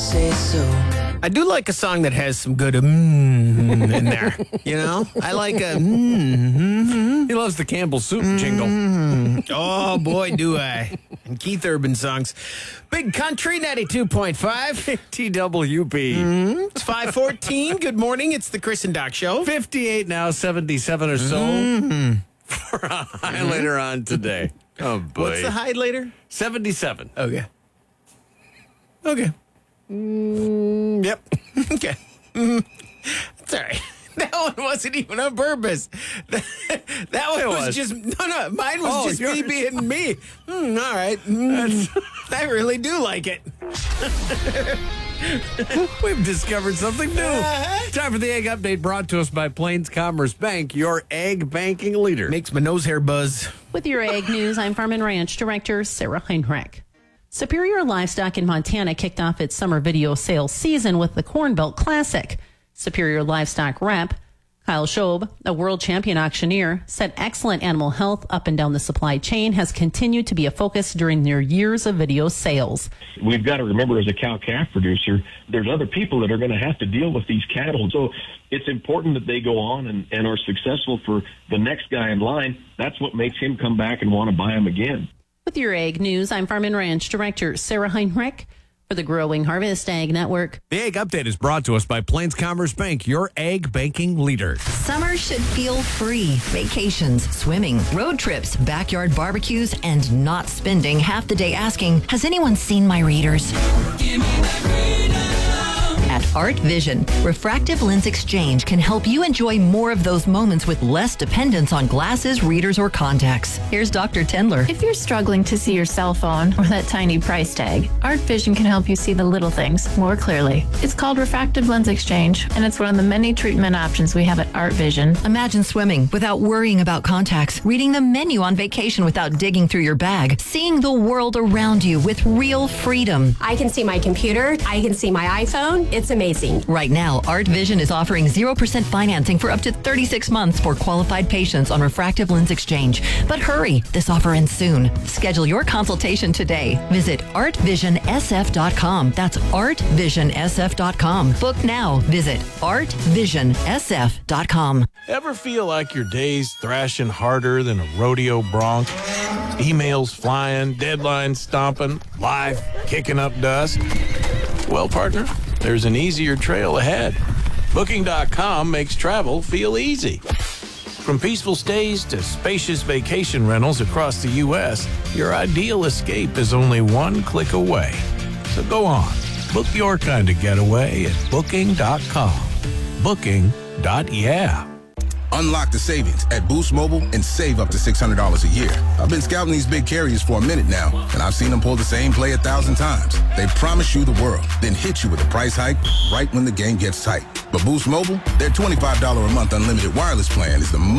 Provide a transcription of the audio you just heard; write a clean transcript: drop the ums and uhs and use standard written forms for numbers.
say so. I do like a song that has some good in there. You know? I like a He loves the Campbell soup jingle. Oh, boy, do I. And Keith Urban songs. Big Country 92.5. TWB. It's 5:14. Good morning. It's the Chris and Doc Show. 58 now, 77 or so for a high later on today. Oh, boy. What's the high later? 77. Okay. Okay. Yep. Okay. That's all right. That one wasn't even on purpose. That one was just, no, mine was just me being me. All right. I really do like it. We've discovered something new. Time for the Egg Update brought to us by Plains Commerce Bank, your egg banking leader. Makes my nose hair buzz. With your Egg News, I'm Farm and Ranch Director Sarah Heinrich. Superior Livestock in Montana kicked off its summer video sales season with the Corn Belt Classic. Superior Livestock rep Kyle Schob, a world champion auctioneer, said excellent animal health up and down the supply chain has continued to be a focus during their years of video sales. We've got to remember, as a cow-calf producer, there's other people that are going to have to deal with these cattle. So it's important that they go on and are successful for the next guy in line. That's what makes him come back and want to buy them again. With your Egg News, I'm Farm and Ranch Director Sarah Heinrich for the Growing Harvest Ag Network. The Egg Update is brought to us by Plains Commerce Bank, your egg banking leader. Summer should feel free. Vacations, swimming, road trips, backyard barbecues, and not spending half the day asking, has anyone seen my readers? Give me that freedom. At Art Vision, Refractive Lens Exchange can help you enjoy more of those moments with less dependence on glasses, readers, or contacts. Here's Dr. Tendler. If you're struggling to see your cell phone or that tiny price tag, Art Vision can help you see the little things more clearly. It's called Refractive Lens Exchange, and it's one of the many treatment options we have at Art Vision. Imagine swimming without worrying about contacts, reading the menu on vacation without digging through your bag, seeing the world around you with real freedom. I can see my computer. I can see my iPhone. It's amazing. Right now, Art Vision is offering 0% financing for up to 36 months for qualified patients on refractive lens exchange. But hurry, this offer ends soon. Schedule your consultation today. Visit artvisionsf.com. That's artvisionsf.com. Book now. Visit artvisionsf.com. Ever feel like your day's thrashing harder than a rodeo bronc? Emails flying, deadlines stomping, life kicking up dust? Well, partner, there's an easier trail ahead. Booking.com makes travel feel easy. From peaceful stays to spacious vacation rentals across the U.S., your ideal escape is only one click away. So go on, book your kind of getaway at Booking.com. Booking.yeah. Unlock the savings at Boost Mobile and save up to $600 a year. I've been scouting these big carriers for a minute now, and I've seen them pull the same play 1,000 times. They promise you the world, then hit you with a price hike right when the game gets tight. But Boost Mobile, their $25 a month unlimited wireless plan is the most